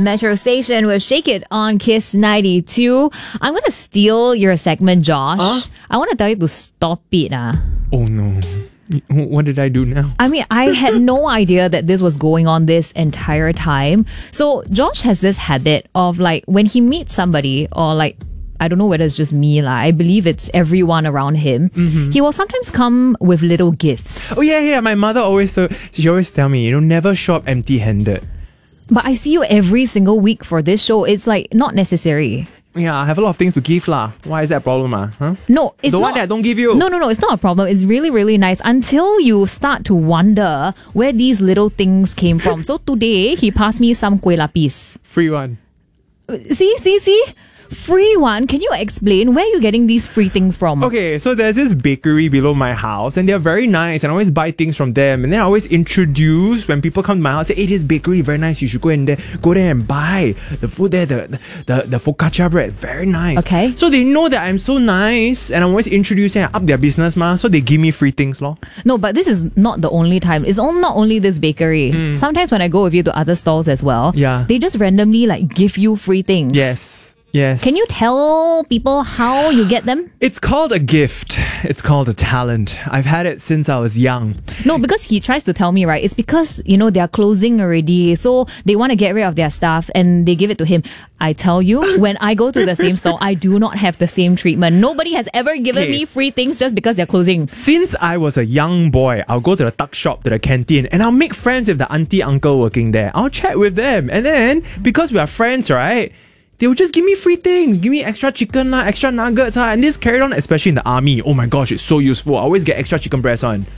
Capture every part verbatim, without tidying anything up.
Metro Station with Shake It on Kiss ninety-two. I'm going to steal your segment, Josh. Huh? I want to tell you to stop it. Ah. Oh no. What did I do now? I mean, I had no idea that this was going on this entire time. So Josh has this habit of like when he meets somebody or like, I don't know whether it's just me, lah. I believe it's everyone around him. Mm-hmm. He will sometimes come with little gifts. Oh yeah, yeah. My mother always so she always tell me, you know, never shop empty-handed. But I see you every single week for this show. It's like not necessary. Yeah, I have a lot of things to give lah. Why is that a problem ah? Huh? No, it's the not. one that I don't give you. No, no, no. It's not a problem. It's really, really nice until you start to wonder where these little things came from. So today he passed me some kueh lapis. Free one. See, see, see. Free one. Can you explain where you're getting these free things from? Okay, so there's this bakery below my house and they're very nice and I always buy things from them. And then I always introduce when people come to my house, say, hey, this bakery, very nice. You should go in there, go there and buy the food there, the, the, the focaccia bread. Very nice. Okay. So they know that I'm so nice and I'm always introducing and up their business, ma. So they give me free things, lor. No, but this is not the only time. It's all, not only this bakery. Mm. Sometimes when I go with you to other stalls as well, yeah, they just randomly like give you free things. Yes. Yes. Can you tell people how you get them? It's called a gift. It's called a talent. I've had it since I was young. No, because he tries to tell me, right? It's because, you know, they're closing already. So they want to get rid of their stuff and they give it to him. I tell you, when I go to the same store, I do not have the same treatment. Nobody has ever given okay. me free things just because they're closing. Since I was a young boy, I'll go to the tuck shop, to the canteen, and I'll make friends with the auntie, uncle working there. I'll chat with them. And then, because we are friends, right? They would just give me free things. Give me extra chicken, lah, extra nuggets. lah. And this carried on, especially in the army. Oh my gosh, it's so useful. I always get extra chicken breast on.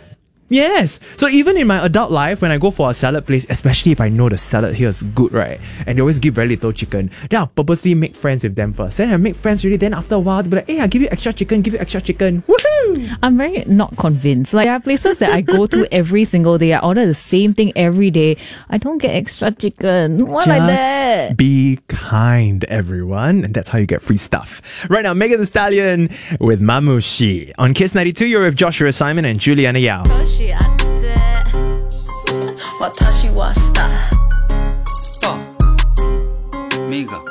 Yes. So even in my adult life, when I go for a salad place, especially if I know the salad here is good, right? And they always give very little chicken, then I'll purposely make friends with them first. Then I make friends really. Then after a while, they'll be like, hey, I'll give you extra chicken, give you extra chicken. Woohoo! I'm very not convinced. Like, there are places that I go to every single day. I order the same thing every day. I don't get extra chicken. Why like that? Just be kind, everyone. And that's how you get free stuff. Right now, Megan Thee Stallion with Mamushi. On Kiss ninety-two, you're with Joshua Simon and Juliana Yao. 私はスター。Mega